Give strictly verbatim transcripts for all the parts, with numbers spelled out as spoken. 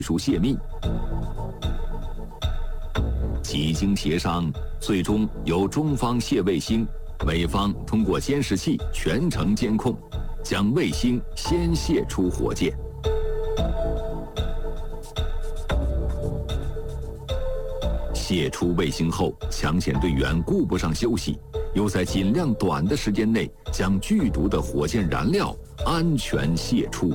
术泄密。几经协商，最终由中方卸卫星，美方通过监视器全程监控，将卫星先卸出火箭。卸出卫星后，抢险队员顾不上休息，又在尽量短的时间内将剧毒的火箭燃料安全卸出。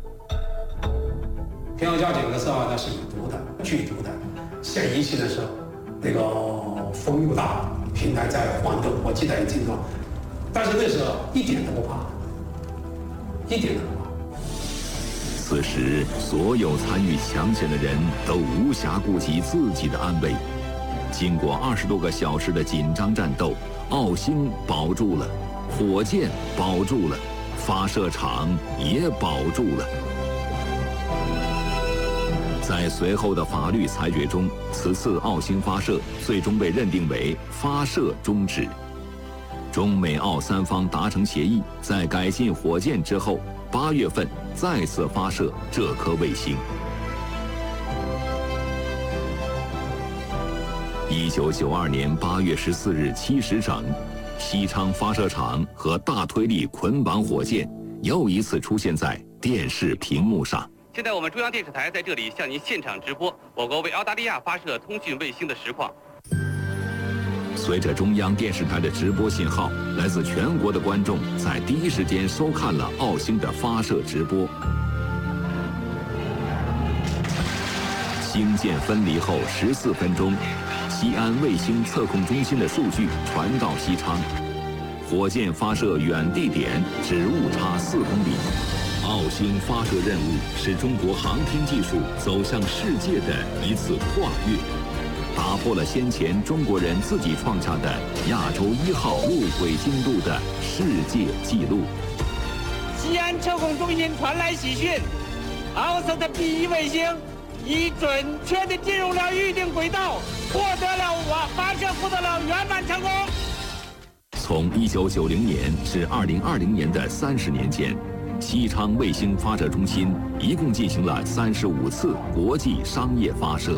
天上交警的时候，它是有毒的、剧毒的。卸仪器的时候，那个风又大，平台在晃动，我记得很清楚。但是那时候一点都不怕，一点都不怕。 此时，所有参与抢险的人都无暇顾及自己的安危。经过二十多个小时的紧张战斗，奥星保住了，火箭保住了，发射场也保住了。在随后的法律裁决中，此次奥星发射最终被认定为发射终止。中美澳三方达成协议，在改进火箭之后，八月份再次发射这颗卫星。一九九二年八月十四日七时整，西昌发射场和大推力捆绑火箭又一次出现在电视屏幕上。 现在我们中央电视台在这里向您现场直播我国为澳大利亚发射通讯卫星的实况。 随着中央电视台的直播信号，来自全国的观众在第一时间收看了奥星的发射直播。星舰分离后十四分钟，西安卫星测控中心的数据传到西昌，火箭发射远地点只误差四公里。奥星发射任务是中国航天技术走向世界的一次跨越，打破了先前中国人自己创下的亚洲一号入轨精度的世界纪录。 西安测控中心传来喜讯，奥斯的 B 一卫星已准确地进入了预定轨道，获得了我发射获得了圆满成功。 从一九九零年至二零二零年的三十年间，西昌卫星发射中心一共进行了三十五次国际商业发射。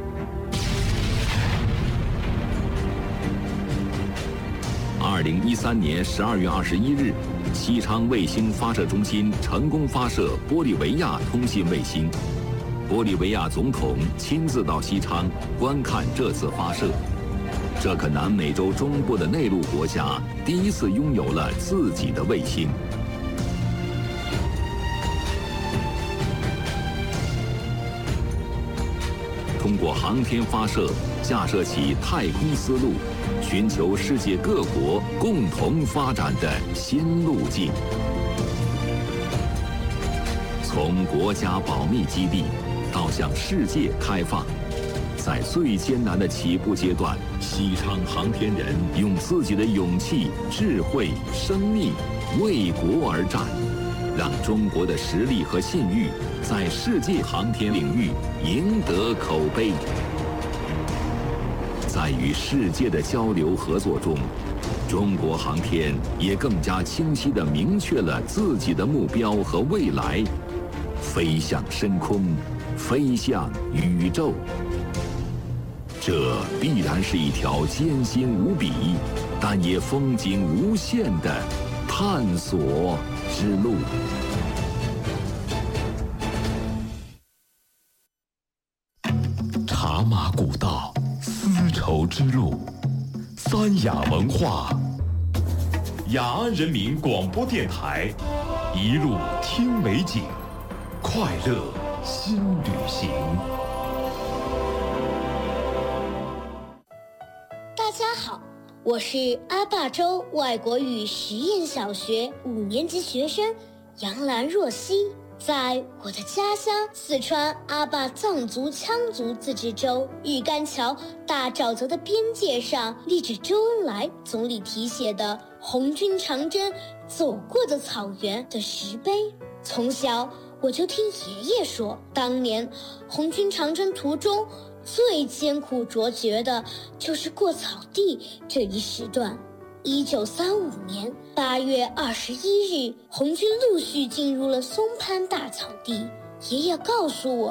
二零一三年十二月二十一日，西昌卫星发射中心成功发射玻利维亚通信卫星。玻利维亚总统亲自到西昌观看这次发射。这个南美洲中部的内陆国家第一次拥有了自己的卫星。通过航天发射，架设起太空思路，寻求世界各国共同发展的新路径。从国家保密基地到向世界开放，在最艰难的起步阶段，西昌航天人用自己的勇气、智慧、生命为国而战，让中国的实力和信誉在世界航天领域赢得口碑。在与世界的交流合作中，中国航天也更加清晰地明确了自己的目标和未来，飞向深空，飞向宇宙。这必然是一条艰辛无比，但也风景无限的探索之路。 茶马古道，丝绸之路，三雅文化，雅安人民广播电台，一路听美景，快乐新旅行。 大家好，我是阿坝州外国语实验小学五年级学生杨兰若曦。在我的家乡四川阿坝藏族羌族自治州玉干桥大沼泽的边界上，立着周恩来总理题写的“红军长征走过的草原”的石碑。从小我就听爷爷说，当年红军长征途中最艰苦卓绝的就是过草地这一时段。一九三五年八月二十一日，红军陆续进入了松潘大草地。爷爷告诉我，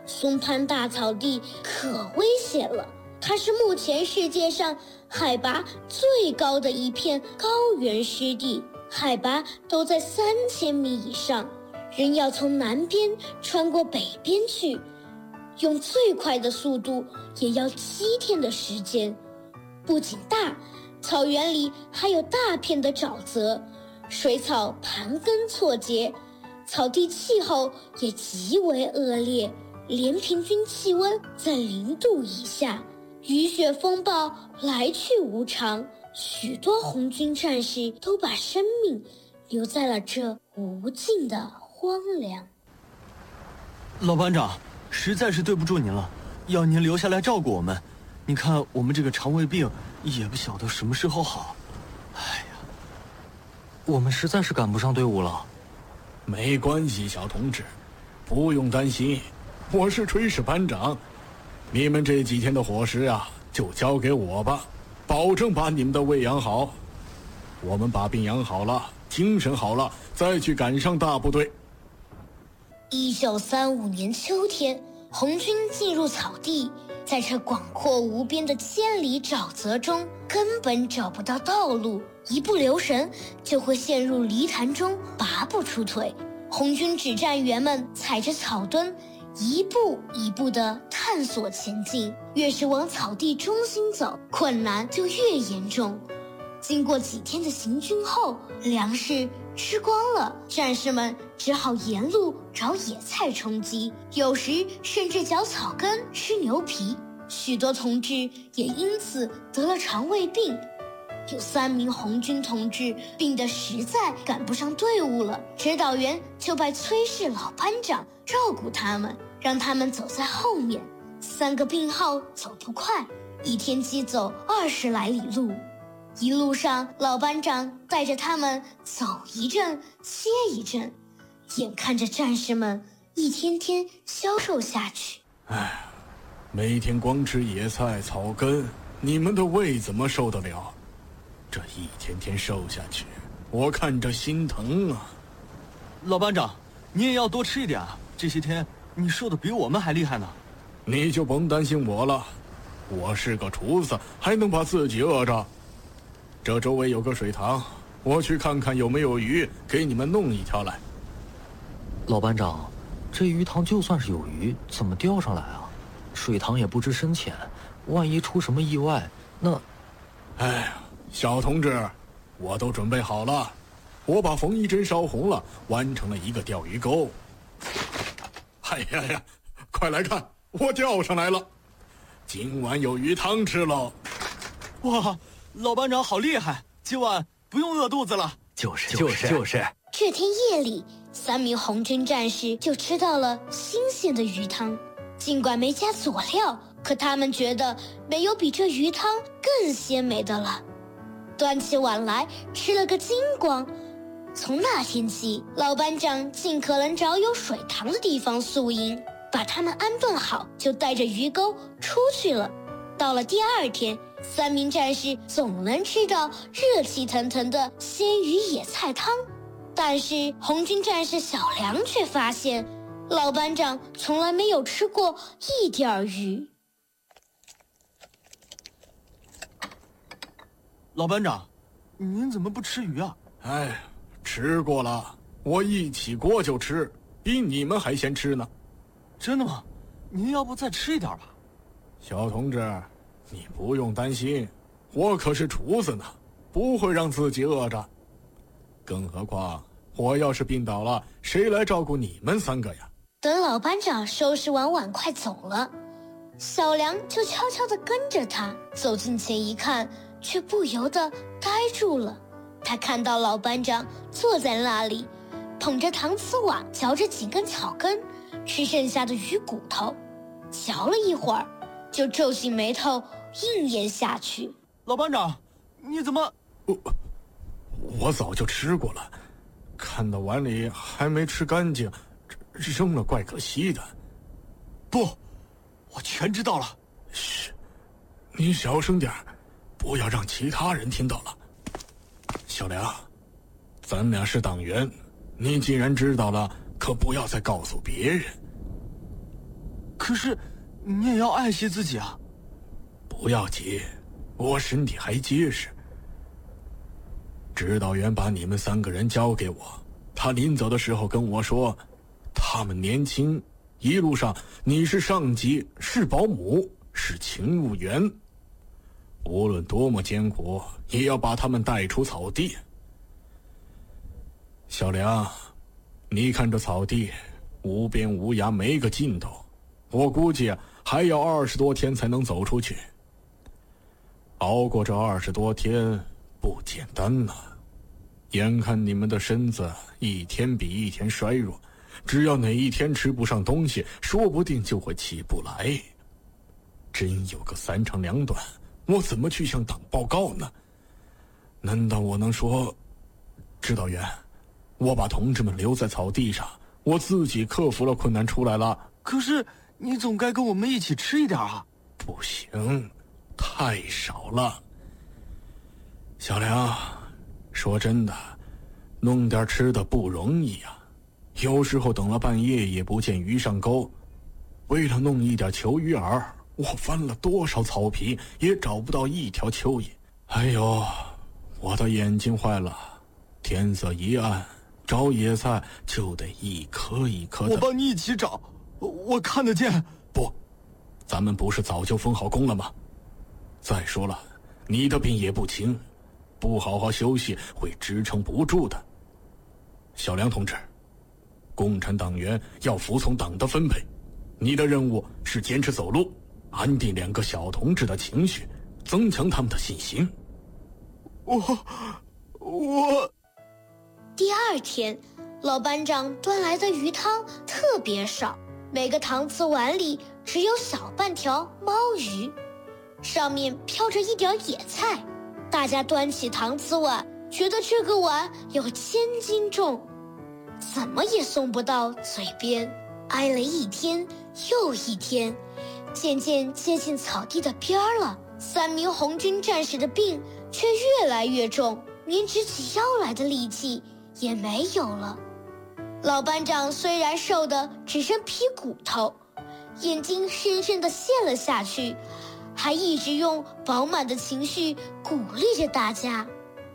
松潘大草地可危险了，它是目前世界上海拔最高的一片高原湿地，海拔都在三千米以上，人要从南边穿过北边去，用最快的速度也要七天的时间。不仅大，草原里还有大片的沼泽，水草盘根错节，草地气候也极为恶劣，连平均气温在零度以下，雨雪风暴来去无常，许多红军战士都把生命留在了这无尽的荒凉。 老班长，实在是对不住您了，要您留下来照顾我们。你看我们这个肠胃病也不晓得什么时候好。哎呀，我们实在是赶不上队伍了。 没关系，小同志，不用担心，我是炊事班长，你们这几天的伙食啊，就交给我吧，保证把你们的胃养好。我们把病养好了，精神好了，再去赶上大部队。 一九三五年秋天，红军进入草地，在这广阔无边的千里沼泽中，根本找不到道路，一不留神就会陷入泥潭中，拔不出腿。红军指战员们踩着草墩，一步一步地探索前进，越是往草地中心走，困难就越严重。经过几天的行军后，粮食吃光了，战士们只好沿路找野菜充饥，有时甚至嚼草根吃牛皮。许多同志也因此得了肠胃病，有三名红军同志病得实在赶不上队伍了，指导员就派崔氏老班长照顾他们，让他们走在后面。三个病号走不快，一天即走二十来里路。一路上，老班长带着他们走一阵歇一阵，眼看着战士们一天天消瘦下去。 唉，每天光吃野菜草根，你们的胃怎么受得了？这一天天瘦下去，我看着心疼啊。 老班长，你也要多吃一点啊，这些天你瘦得比我们还厉害呢。 你就甭担心我了，我是个厨子，还能把自己饿着。这周围有个水塘，我去看看有没有鱼，给你们弄一条来。 老班长，这鱼塘就算是有鱼，怎么钓上来啊？水塘也不知深浅，万一出什么意外，那…… 哎呀，小同志，我都准备好了，我把缝衣针烧红了，完成了一个钓鱼钩。哎呀呀，快来看，我钓上来了，今晚有鱼汤吃喽！ 哇！老班长好厉害，今晚不用饿肚子了。 就是就是就是。 这天夜里，三名红军战士就吃到了新鲜的鱼汤，尽管没加佐料，可他们觉得没有比这鱼汤更鲜美的了。端起碗来，吃了个精光。从那天起，老班长尽可能找有水塘的地方宿营，把他们安顿好，就带着鱼钩出去了。到了第二天，三名战士总能吃到热气腾腾的鲜鱼野菜汤，但是红军战士小梁却发现，老班长从来没有吃过一点鱼。 老班长，您怎么不吃鱼啊？ 哎，吃过了，我一起锅就吃，比你们还先吃呢。 真的吗？您要不再吃一点吧？ 小同志，你不用担心，我可是厨子呢，不会让自己饿着。更何况我要是病倒了，谁来照顾你们三个呀？ 等老班长收拾完碗筷走了，小梁就悄悄地跟着他，走近前一看，却不由得呆住了。他看到老班长坐在那里，捧着搪瓷碗，嚼着几根草根，吃剩下的鱼骨头，嚼了一会儿，就皱起眉头硬咽下去。 老班长，你怎么…… 我我早就吃过了，看到碗里还没吃干净，扔了怪可惜的。 不，我全知道了。 嘘，你小声点，不要让其他人听到了。小梁，咱俩是党员，你既然知道了，可不要再告诉别人。 可是，你也要爱惜自己啊。 不要急，我身体还结实。指导员把你们三个人交给我，他临走的时候跟我说，他们年轻，一路上你是上级，是保姆，是勤务员，无论多么艰苦，也要把他们带出草地。小梁，你看这草地无边无涯，没个尽头，我估计还要二十多天才能走出去。熬过这二十多天不简单呐、啊！眼看你们的身子一天比一天衰弱，只要哪一天吃不上东西，说不定就会起不来。真有个三长两短，我怎么去向党报告呢？难道我能说，指导员，我把同志们留在草地上，我自己克服了困难出来了？ 可是你总该跟我们一起吃一点啊！ 不行，太少了。小梁，说真的，弄点吃的不容易啊。有时候等了半夜也不见鱼上钩，为了弄一点球鱼饵，我翻了多少草皮也找不到一条蚯蚓。哎呦，我的眼睛坏了，天色一暗，找野菜就得一颗一颗的。 我帮你一起找，我, 我看得见。 不，咱们不是早就封好工了吗？再说了，你的病也不轻，不好好休息会支撑不住的。小梁同志，共产党员要服从党的分配，你的任务是坚持走路，安定两个小同志的情绪，增强他们的信心。 我我第二天，老班长端来的鱼汤特别少，每个搪瓷碗里只有小半条猫鱼，上面飘着一点野菜。大家端起搪瓷碗，觉得这个碗有千斤重，怎么也送不到嘴边。挨了一天又一天，渐渐接近草地的边儿了。三名红军战士的病却越来越重，连直起腰来的力气也没有了。老班长虽然瘦得只剩皮骨头，眼睛深深地陷了下去，还一直用饱满的情绪鼓励着大家。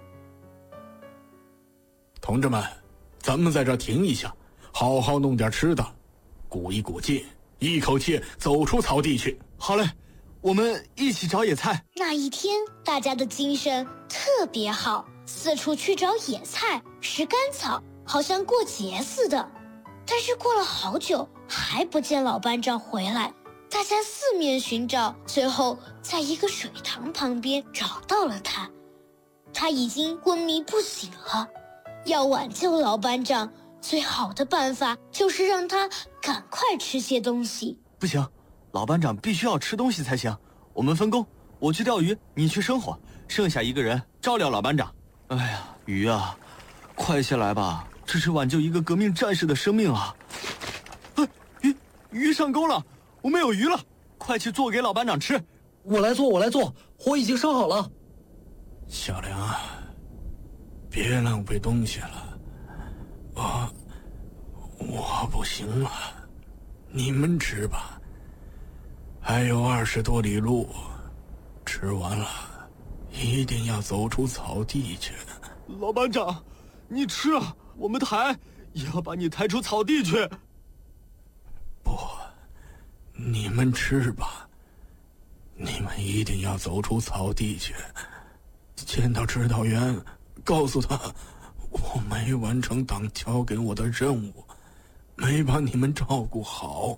同志们，咱们在这停一下，好好弄点吃的，鼓一鼓劲，一口气走出草地去。 好嘞，我们一起找野菜。 那一天，大家的精神特别好，四处去找野菜、拾干草，好像过节似的。但是过了好久，还不见老班长回来。大家四面寻找，最后在一个水塘旁边找到了他。他已经昏迷不醒了。要挽救老班长，最好的办法就是让他赶快吃些东西。 不行，老班长必须要吃东西才行。我们分工，我去钓鱼，你去生火，剩下一个人照料老班长。哎呀，鱼啊，快些来吧，这是挽救一个革命战士的生命啊！哎，鱼鱼上钩了，我们有鱼了，快去做给老班长吃。 我来做，我来做，火已经烧好了。 小梁啊，别浪费东西了，我我不行了，你们吃吧。还有二十多里路，吃完了一定要走出草地去。 老班长，你吃啊，我们抬也要把你抬出草地去。 不，你们吃吧，你们一定要走出草地去。见到指导员，告诉他我没完成党交给我的任务，没把你们照顾好。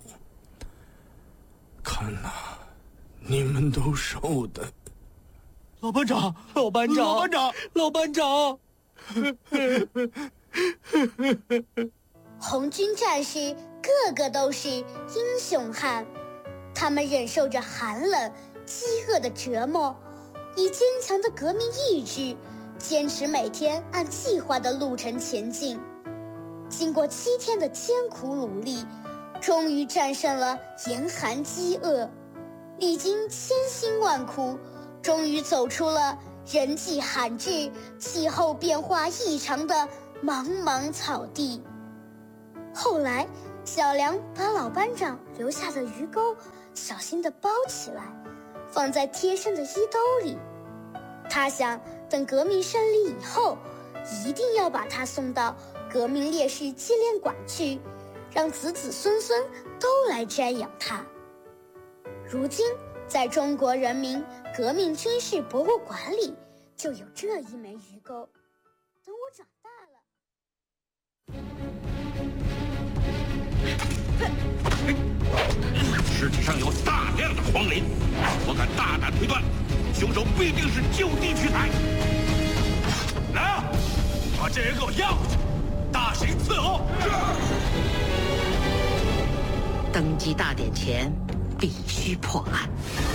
看呐，你们都瘦的。 老班长，老班长，老班长，老班长。 红军战士个个都是英雄汉，他们忍受着寒冷、饥饿的折磨，以坚强的革命意志，坚持每天按计划的路程前进。经过七天的艰苦努力，终于战胜了严寒饥饿，历经千辛万苦，终于走出了人迹罕至、气候变化异常的茫茫草地。后来， 小梁把老班长留下的鱼钩小心地包起来，放在贴身的衣兜里。他想等革命胜利以后，一定要把它送到革命烈士纪念馆去，让子子孙孙都来瞻仰它。如今在中国人民革命军事博物馆里就有这一枚鱼钩。等我长大了， 尸体上有大量的黄磷，我敢大胆推断，凶手必定是就地取材。来啊，把这人给我押回去，大刑伺候。 登基大典前必须破案。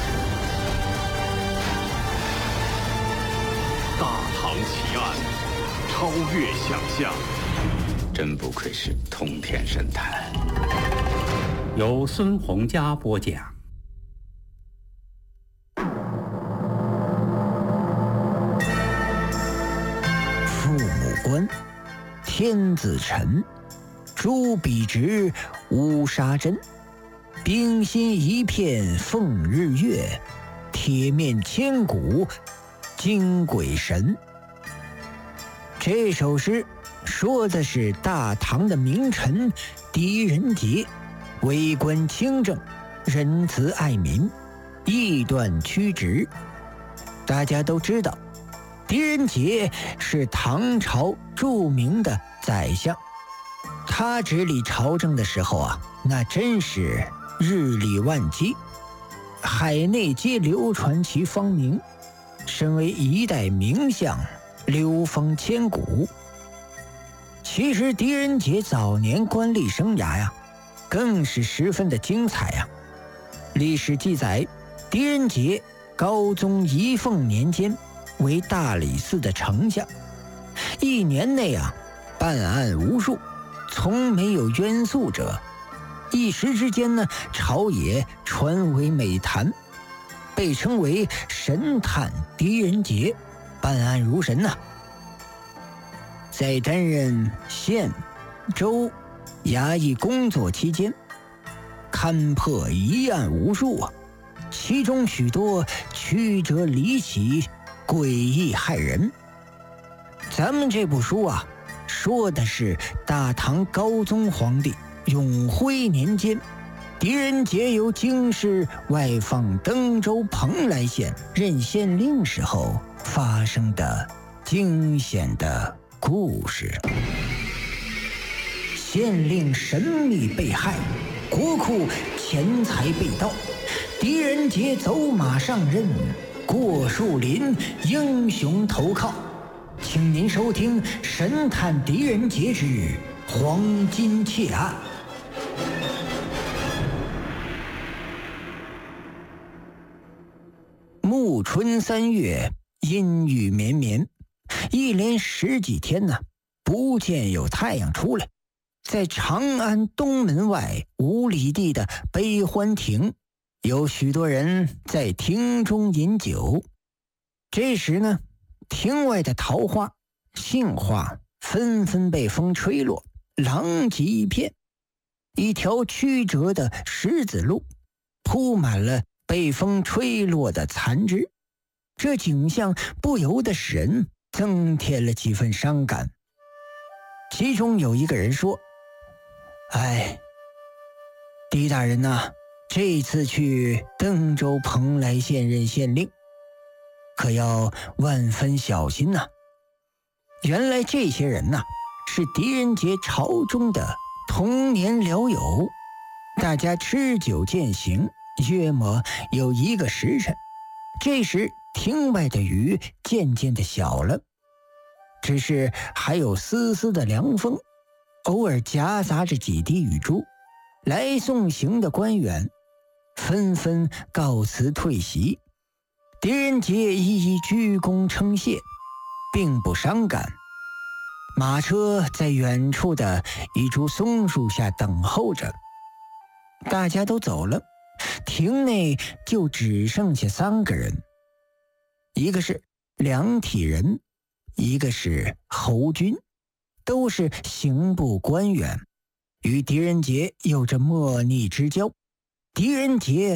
大唐奇案，超越想象。 真不愧是通天神探。 由孙洪佳播讲。 父母官，天子臣，朱笔直，乌纱针，冰心一片奉日月，铁面千古惊鬼神。这首诗说的是大唐的名臣狄仁杰，为官清正，仁慈爱民，义断曲直。大家都知道，狄仁杰是唐朝著名的宰相，他治理朝政的时候啊，那真是日理万机，海内皆流传其芳名，身为一代名相，流风千古。其实狄仁杰早年官吏生涯呀，更是十分的精彩呀。历史记载，狄仁杰高宗仪凤年间为大理寺的丞相，一年内啊办案无数，从没有冤诉者。一时之间呢，朝野传为美谈，被称为神探狄仁杰，办案如神呐、啊。在担任县、州、衙役工作期间，勘破疑案无数啊，其中许多曲折离奇，诡异骇人。咱们这部书啊，说的是大唐高宗皇帝永徽年间，狄仁杰由京师外放登州蓬莱县任县令时候发生的惊险的故事。县令神秘被害，国库钱财被盗，狄仁杰走马上任，过树林，英雄投靠。请您收听《神探狄仁杰之黄金窃案》。暮春三月，阴雨绵绵，一连十几天呢，不见有太阳出来。在长安东门外五里地的悲欢亭，有许多人在亭中饮酒。这时呢，亭外的桃花、杏花纷纷被风吹落，狼藉一片。一条曲折的石子路铺满了被风吹落的残枝，这景象不由得使人增添了几分伤感。其中有一个人说：哎，狄大人呐、啊，这次去登州蓬莱县任县令，可要万分小心呐、啊。原来这些人呐、啊，是狄仁杰朝中的童年僚友，大家吃酒饯行，约莫有一个时辰。这时亭外的雨渐渐的小了，只是还有丝丝的凉风，偶尔夹杂着几滴雨珠。来送行的官员纷纷告辞退席，狄仁杰一一鞠躬称谢，并不伤感。马车在远处的一株松树下等候着，大家都走了，亭内就只剩下三个人，一个是梁体仁，一个是侯军，都是刑部官员， 与狄仁杰有着莫逆之交。狄仁杰